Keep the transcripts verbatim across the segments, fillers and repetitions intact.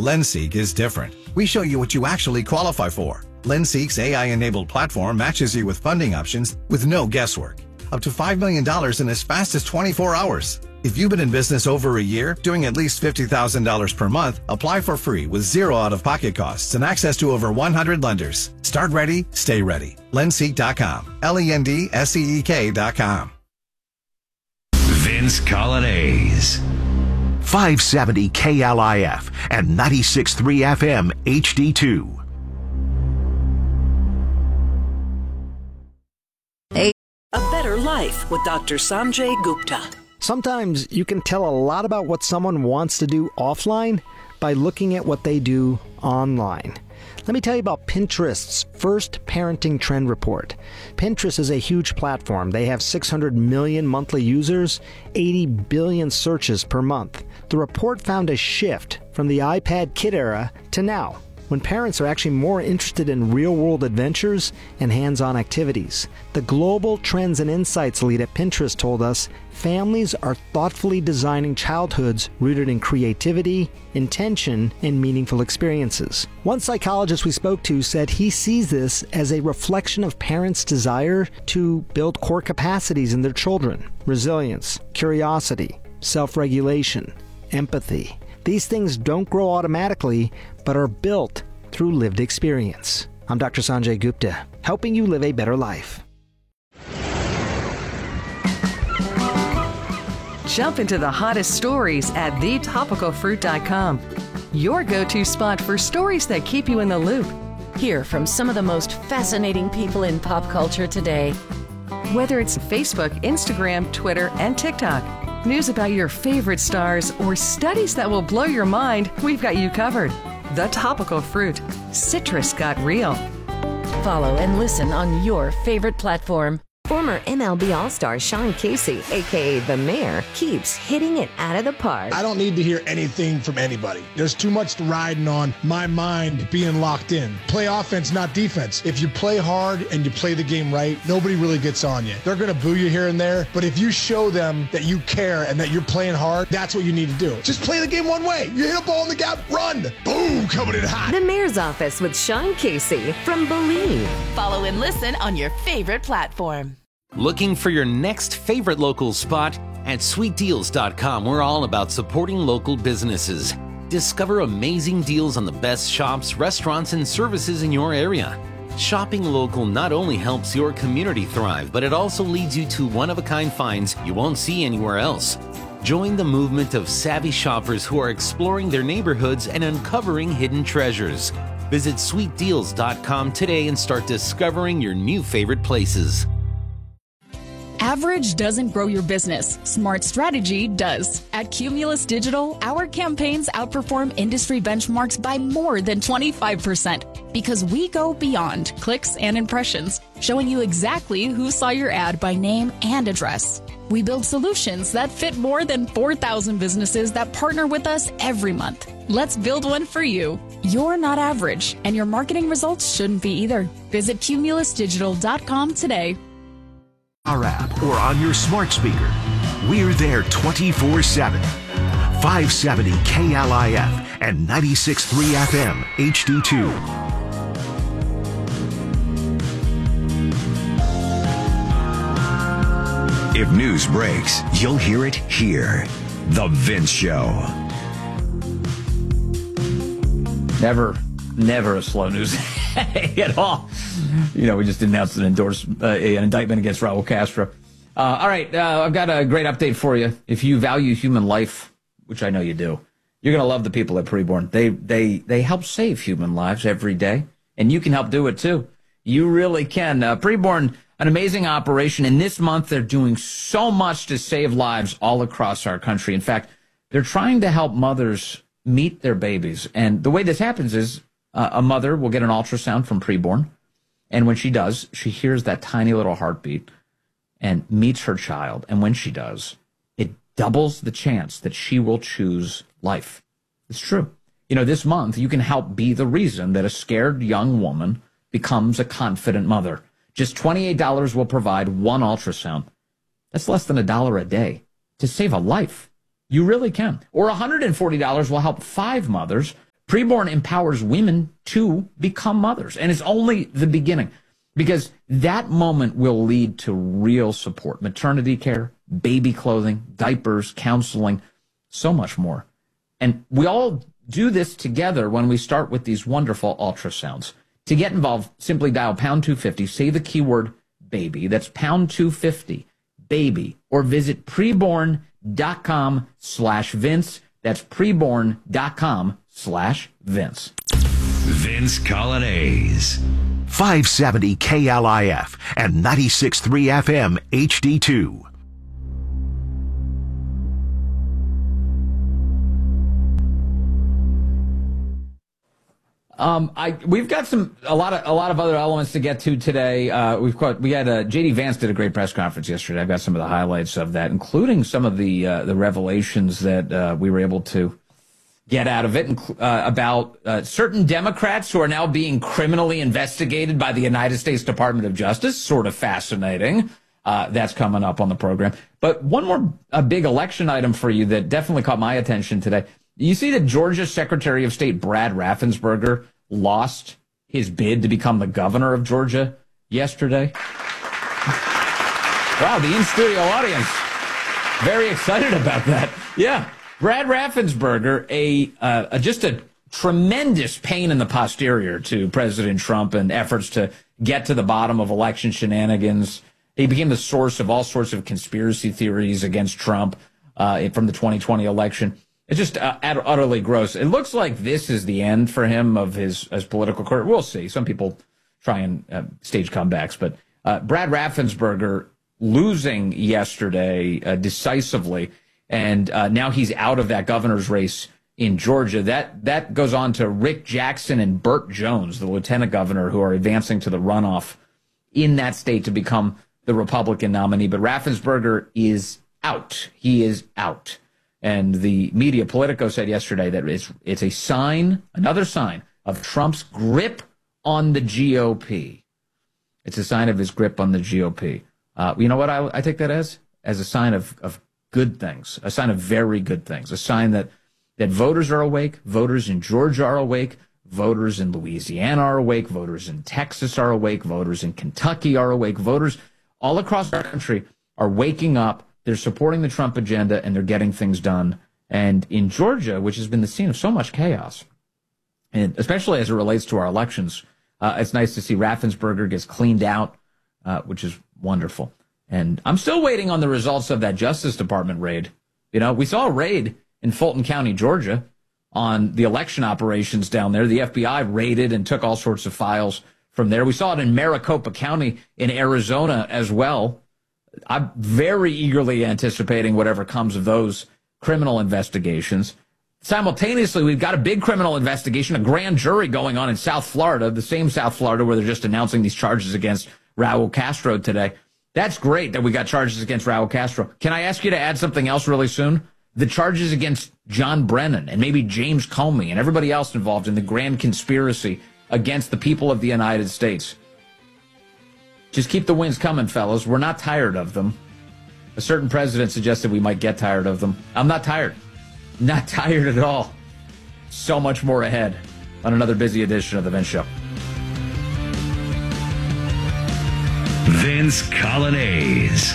LendSeek is different. We show you what you actually qualify for. LendSeek's A I-enabled platform matches you with funding options with no guesswork. Up to five million dollars in as fast as twenty-four hours. If you've been in business over a year, doing at least fifty thousand dollars per month, apply for free with zero out-of-pocket costs and access to over one hundred lenders. Start ready, stay ready. Lendseek dot com. L E N D S E E K dot com. Vince Colonnese. five seventy K L I F and ninety-six point three F M H D two. A Better Life with Doctor Sanjay Gupta. Sometimes you can tell a lot about what someone wants to do offline by looking at what they do online. Let me tell you about Pinterest's first parenting trend report. Pinterest is a huge platform. They have six hundred million monthly users, eighty billion searches per month. The report found a shift from the iPad kid era to now, when parents are actually more interested in real-world adventures and hands-on activities. The Global Trends and Insights lead at Pinterest told us families are thoughtfully designing childhoods rooted in creativity, intention, and meaningful experiences. One psychologist we spoke to said he sees this as a reflection of parents' desire to build core capacities in their children: resilience, curiosity, self-regulation, empathy. These things don't grow automatically, but are built through lived experience. I'm Doctor Sanjay Gupta, helping you live a better life. Jump into the hottest stories at the topical fruit dot com. Your go-to spot for stories that keep you in the loop. Hear from some of the most fascinating people in pop culture today. Whether it's Facebook, Instagram, Twitter, and TikTok. News about your favorite stars or studies that will blow your mind, we've got you covered. The Topical Fruit. Citrus got real. Follow and listen on your favorite platform. Former M L B All-Star Sean Casey, a k a. The Mayor, keeps hitting it out of the park. I don't need to hear anything from anybody. There's too much riding on my mind being locked in. Play offense, not defense. If you play hard and you play the game right, nobody really gets on you. They're going to boo you here and there, but if you show them that you care and that you're playing hard, that's what you need to do. Just play the game one way. You hit a ball in the gap, run. Boom, coming in hot. The Mayor's Office with Sean Casey from Believe. Follow and listen on your favorite platform. Looking for your next favorite local spot? At sweet deals dot com, we're all about supporting local businesses. Discover amazing deals on the best shops, restaurants, and services in your area. Shopping local not only helps your community thrive, but it also leads you to one-of-a-kind finds you won't see anywhere else. Join the movement of savvy shoppers who are exploring their neighborhoods and uncovering hidden treasures. Visit sweet deals dot com today and start discovering your new favorite places. Average doesn't grow your business. Smart strategy does. At Cumulus Digital, our campaigns outperform industry benchmarks by more than twenty-five percent because we go beyond clicks and impressions, showing you exactly who saw your ad by name and address. We build solutions that fit more than four thousand businesses that partner with us every month. Let's build one for you. You're not average, and your marketing results shouldn't be either. Visit cumulus digital dot com today. Our app or on your smart speaker. We're there twenty-four seven. five seventy K L I F and ninety-six point three F M H D two. If news breaks, you'll hear it here. The Vince Show. Never, never a slow news at all. You know, we just announced an endorse, uh, an indictment against Raul Castro. Uh, all right, uh, I've got a great update for you. If you value human life, which I know you do, you're going to love the people at Preborn. They they they help save human lives every day, and you can help do it too. You really can. Uh, Preborn, an amazing operation, and this month they're doing so much to save lives all across our country. In fact, they're trying to help mothers meet their babies, and the way this happens is uh, a mother will get an ultrasound from Preborn. And when she does, she hears that tiny little heartbeat and meets her child. And when she does, it doubles the chance that she will choose life. It's true. You know, this month, you can help be the reason that a scared young woman becomes a confident mother. Just twenty-eight dollars will provide one ultrasound. That's less than a dollar a day to save a life. You really can. Or one hundred forty dollars will help five mothers Preborn empowers women to become mothers, and it's only the beginning, because that moment will lead to real support, maternity care, baby clothing, diapers, counseling, so much more. And we all do this together when we start with these wonderful ultrasounds. To get involved, simply dial pound two fifty, say the keyword baby. That's pound two fifty, baby, or visit preborn.com slash Vince. That's preborn.com slash Vince. Vince Colonnese. five seventy K L I F and ninety-six point three F M H D two. Um, I we've got some a lot of a lot of other elements to get to today. Uh, we've got we had uh, J D Vance did a great press conference yesterday. I've got some of the highlights of that, including some of the uh, the revelations that uh, we were able to get out of it uh, about uh, certain Democrats who are now being criminally investigated by the United States Department of Justice. Sort of fascinating. Uh, that's coming up on the program. But one more a big election item for you that definitely caught my attention today. You see that Georgia Secretary of State Brad Raffensperger lost his bid to become the governor of Georgia yesterday? Wow, the in-studio audience, very excited about that. Yeah, Brad Raffensperger, a, uh, a just a tremendous pain in the posterior to President Trump and efforts to get to the bottom of election shenanigans. He became the source of all sorts of conspiracy theories against Trump uh, from the twenty twenty election. It's just uh, utterly gross. It looks like this is the end for him of his, his political career. We'll see. Some people try and uh, stage comebacks. But uh, Brad Raffensperger losing yesterday uh, decisively, and uh, now he's out of that governor's race in Georgia. That that goes on to Rick Jackson and Burt Jones, the lieutenant governor, who are advancing to the runoff in that state to become the Republican nominee. But Raffensperger is out. He is out. And the media, Politico, said yesterday that it's, it's a sign, another sign, of Trump's grip on the G O P. It's a sign of his grip on the G O P. Uh, you know what I, I take that as? As a sign of, of good things, a sign of very good things, a sign that, that voters are awake, voters in Georgia are awake, voters in Louisiana are awake, voters in Texas are awake, voters in Kentucky are awake, voters all across our country are waking up. They're supporting the Trump agenda, and they're getting things done. And in Georgia, which has been the scene of so much chaos, and especially as it relates to our elections, uh, it's nice to see Raffensperger gets cleaned out, uh, which is wonderful. And I'm still waiting on the results of that Justice Department raid. You know, we saw a raid in Fulton County, Georgia, on the election operations down there. The F B I raided and took all sorts of files from there. We saw it in Maricopa County in Arizona as well. I'm very eagerly anticipating whatever comes of those criminal investigations. Simultaneously, we've got a big criminal investigation, a grand jury going on in South Florida, the same South Florida where they're just announcing these charges against Raul Castro today. That's great that we got charges against Raul Castro. Can I ask you to add something else really soon? The charges against John Brennan and maybe James Comey and everybody else involved in the grand conspiracy against the people of the United States. Just keep the wins coming, fellas. We're not tired of them. A certain president suggested we might get tired of them. I'm not tired. Not tired at all. So much more ahead on another busy edition of The Vince Show. Vince Colonnese.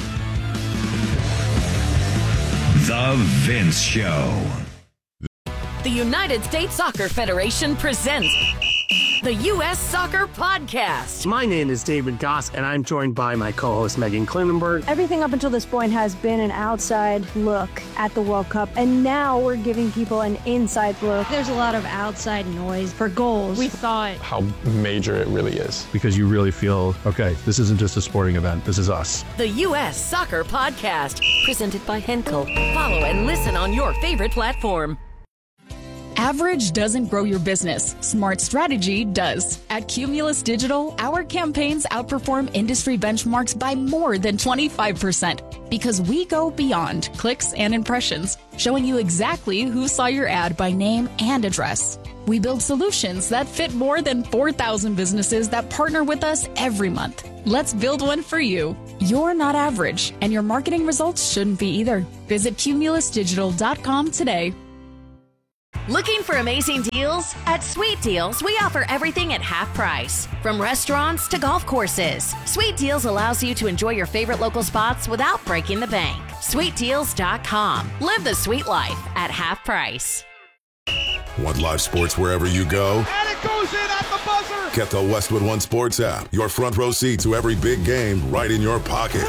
The Vince Show. The United States Soccer Federation presents the U S Soccer Podcast. My name is David Goss, and I'm joined by my co-host Megan Klinenberg. Everything up until this point has been an outside look at the World Cup, and now we're giving people an inside look. There's a lot of outside noise for goals. We thought how major it really is. Because you really feel, okay, this isn't just a sporting event, this is us. The U S Soccer Podcast, presented by Henkel. Follow and listen on your favorite platform. Average doesn't grow your business. Smart strategy does. At Cumulus Digital, our campaigns outperform industry benchmarks by more than twenty-five percent because we go beyond clicks and impressions, showing you exactly who saw your ad by name and address. We build solutions that fit more than four thousand businesses that partner with us every month. Let's build one for you. You're not average, and your marketing results shouldn't be either. Visit cumulus digital dot com today. Looking for amazing deals? At Sweet Deals, we offer everything at half price. From restaurants to golf courses, Sweet Deals allows you to enjoy your favorite local spots without breaking the bank. sweet deals dot com. Live the sweet life at half price. Want live sports wherever you go? And it goes in at the buzzer! Get the Westwood One Sports app. Your front row seat to every big game right in your pocket.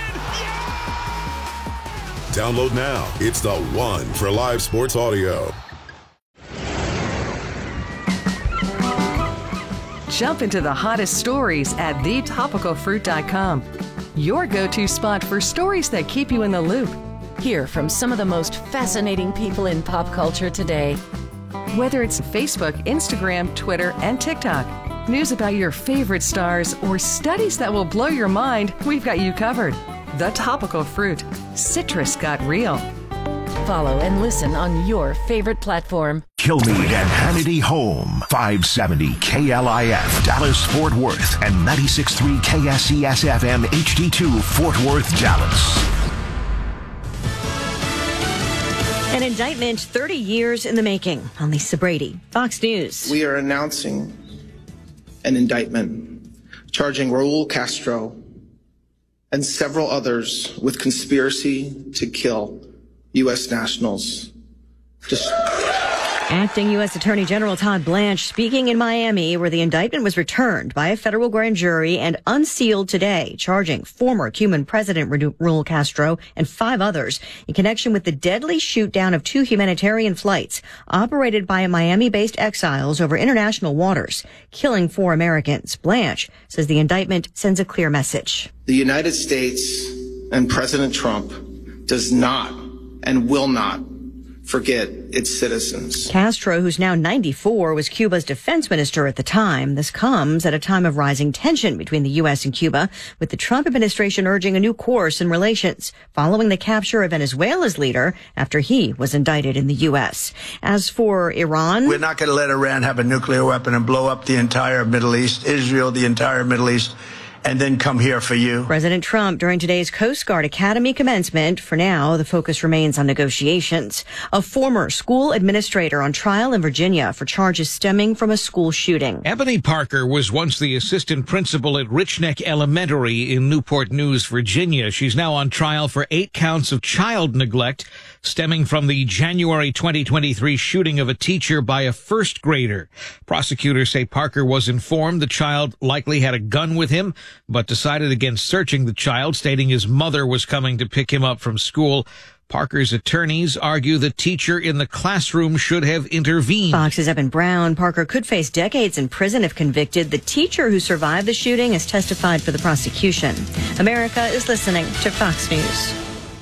Download now. It's the one for live sports audio. Jump into the hottest stories at the topical fruit dot com. Your go-to spot for stories that keep you in the loop. Hear from some of the most fascinating people in pop culture today. Whether it's Facebook, Instagram, Twitter, and TikTok, news about your favorite stars, or studies that will blow your mind, we've got you covered. The Topical Fruit. Citrus got real. Follow and listen on your favorite platform. Kilmeade and Hannity Home. five seventy K L I F, Dallas, Fort Worth, and ninety-six point three K S E S F M H D two, Fort Worth, Dallas. An indictment thirty years in the making. I'm Lisa Brady, Fox News. We are announcing an indictment charging Raul Castro and several others with conspiracy to kill U S nationals. Just Acting U S Attorney General Todd Blanche speaking in Miami, where the indictment was returned by a federal grand jury and unsealed today, charging former Cuban President Raul Castro and five others in connection with the deadly shoot-down of two humanitarian flights operated by Miami-based exiles over international waters, killing four Americans. Blanche says the indictment sends a clear message. The United States and President Trump does not and will not forget its citizens. Castro, who's now ninety-four, was Cuba's defense minister at the time. This comes at a time of rising tension between the U S and Cuba, with the Trump administration urging a new course in relations following the capture of Venezuela's leader after he was indicted in the U S. As for Iran, we're not going to let Iran have a nuclear weapon and blow up the entire Middle East, Israel, the entire Middle East, and then come here for you. President Trump during today's Coast Guard Academy commencement. For now, the focus remains on negotiations. A former school administrator on trial in Virginia for charges stemming from a school shooting. Ebony Parker was once the assistant principal at Rich Neck Elementary in Newport News, Virginia. She's now on trial for eight counts of child neglect stemming from the January twenty twenty-three shooting of a teacher by a first grader. Prosecutors say Parker was informed the child likely had a gun with him, but decided against searching the child, stating his mother was coming to pick him up from school. Parker's attorneys argue the teacher in the classroom should have intervened. Fox's Evan Brown. Parker could face decades in prison if convicted. The teacher who survived the shooting has testified for the prosecution. America is listening to Fox News.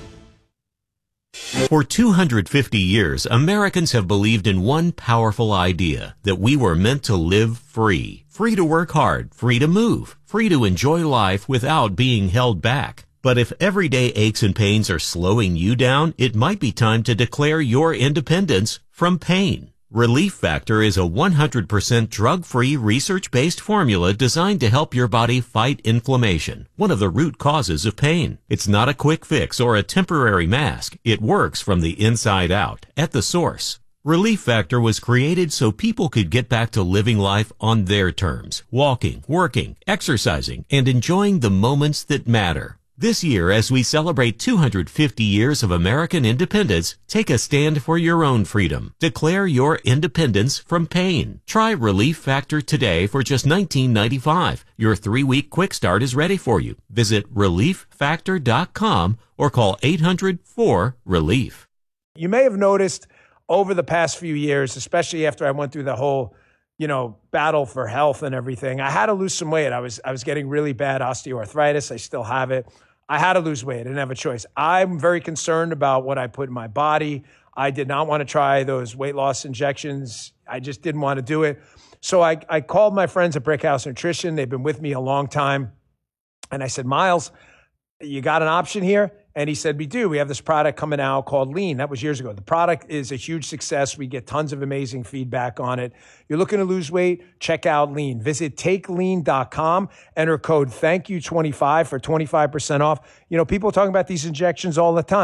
For two hundred fifty years, Americans have believed in one powerful idea, that we were meant to live free. Free to work hard, free to move, free to enjoy life without being held back. But if everyday aches and pains are slowing you down, it might be time to declare your independence from pain. Relief Factor is a one hundred percent drug-free, research-based formula designed to help your body fight inflammation, one of the root causes of pain. It's not a quick fix or a temporary mask. It works from the inside out, at the source. Relief Factor was created so people could get back to living life on their terms, walking, working, exercising, and enjoying the moments that matter. This year, as we celebrate two hundred fifty years of American independence, take a stand for your own freedom. Declare your independence from pain. Try Relief Factor today for just nineteen ninety-five. Your three-week quick start is ready for you. Visit relief factor dot com or call eight hundred four relief. You may have noticed over the past few years, especially after I went through the whole, you know, battle for health and everything, I had to lose some weight. I was I was getting really bad osteoarthritis. I still have it. I had to lose weight. I didn't have a choice. I'm very concerned about what I put in my body. I did not want to try those weight loss injections. I just didn't want to do it. So I, I called my friends at Brickhouse Nutrition. They've been with me a long time. And I said, Miles, you got an option here? And he said, we do. We have this product coming out called Lean. That was years ago. The product is a huge success. We get tons of amazing feedback on it. You're looking to lose weight? Check out Lean. Visit take lean dot com. Enter code thank you twenty-five for twenty-five percent off. You know, people are talking about these injections all the time.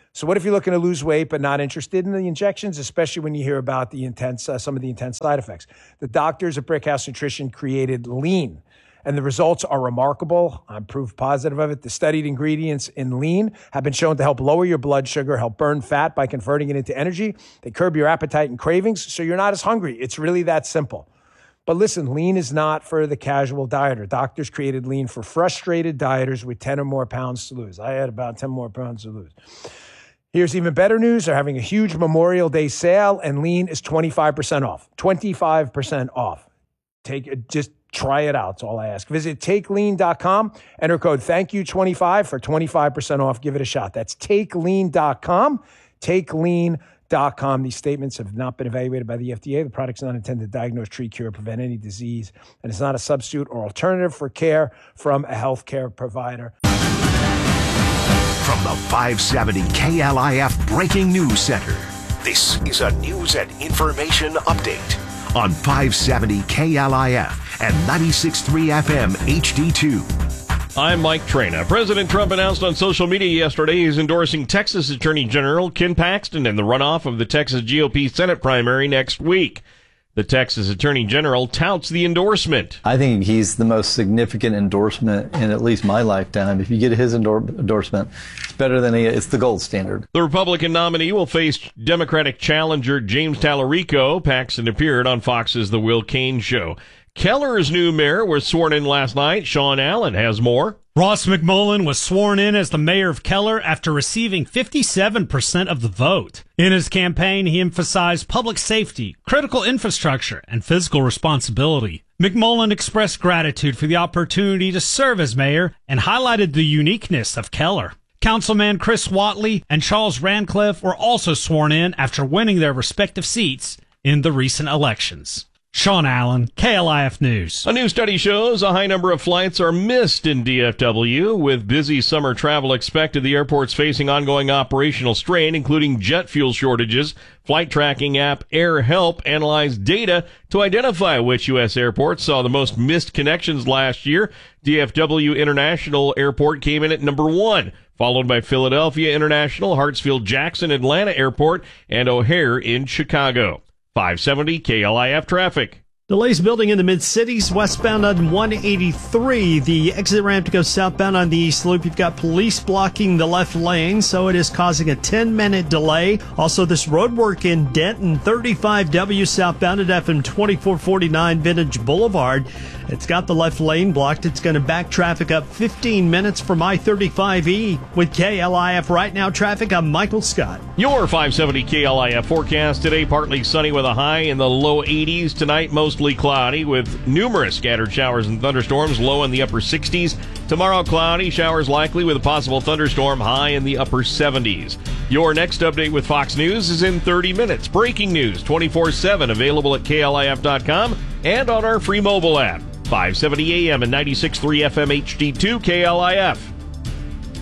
So what if you're looking to lose weight but not interested in the injections, especially when you hear about the intense, uh, some of the intense side effects? The doctors at Brickhouse Nutrition created Lean, and the results are remarkable. I'm proof positive of it. The studied ingredients in Lean have been shown to help lower your blood sugar, help burn fat by converting it into energy. They curb your appetite and cravings, so you're not as hungry. It's really that simple. But listen, Lean is not for the casual dieter. Doctors created Lean for frustrated dieters with ten or more pounds to lose. I had about ten more pounds to lose. Here's even better news. They're having a huge Memorial Day sale, and Lean is twenty-five percent off. twenty-five percent off. Take it, just try it out. That's all I ask. Visit take lean dot com. Enter code thank you twenty-five for twenty-five percent off. Give it a shot. That's take lean dot com. take lean dot com. These statements have not been evaluated by the F D A. The product's not intended to diagnose, treat, cure, prevent any disease, and it's not a substitute or alternative for care from a healthcare provider. From the five seventy K L I F Breaking News Center, this is a news and information update on five seventy K L I F and ninety-six point three F M H D two. I'm Mike Traina. President Trump announced on social media yesterday he's endorsing Texas Attorney General Ken Paxton in the runoff of the Texas G O P Senate primary next week. The Texas Attorney General touts the endorsement. I think he's the most significant endorsement in at least my lifetime. If you get his endor- endorsement, it's better than he, it's the gold standard. The Republican nominee will face Democratic challenger James Tallarico. Paxton appeared on Fox's The Will Cain Show. Keller's new mayor was sworn in last night. Sean Allen has more. Ross McMullen was sworn in as the mayor of Keller after receiving fifty-seven percent of the vote. In his campaign, he emphasized public safety, critical infrastructure, and fiscal responsibility. McMullen expressed gratitude for the opportunity to serve as mayor and highlighted the uniqueness of Keller. Councilman Chris Whatley and Charles Radcliffe were also sworn in after winning their respective seats in the recent elections. Sean Allen, K L I F News. A new study shows a high number of flights are missed in D F W. With busy summer travel expected, the airport's facing ongoing operational strain, including jet fuel shortages. Flight tracking app AirHelp analyzed data to identify which U S airports saw the most missed connections last year. D F W International Airport came in at number one, followed by Philadelphia International, Hartsfield-Jackson Atlanta Airport, and O'Hare in Chicago. five seventy K L I F traffic. Delays building in the mid-cities, westbound on one eighty-three. The exit ramp to go southbound on the East Loop. You've got police blocking the left lane, so it is causing a ten-minute delay. Also, this road work in Denton, thirty-five W southbound at F M twenty-four forty-nine Vintage Boulevard. It's got the left lane blocked. It's going to back traffic up fifteen minutes from I thirty-five E. With K L I F Right Now traffic, I'm Michael Scott. Your five seventy K L I F forecast today, partly sunny with a high in the low eighties. Tonight, mostly cloudy with numerous scattered showers and thunderstorms, low in the upper sixties. Tomorrow, cloudy, showers likely with a possible thunderstorm, high in the upper seventies. Your next update with Fox News is in thirty minutes. Breaking news twenty-four seven, available at K L I F dot com and on our free mobile app. five seventy A M and ninety-six point three F M H D two K L I F.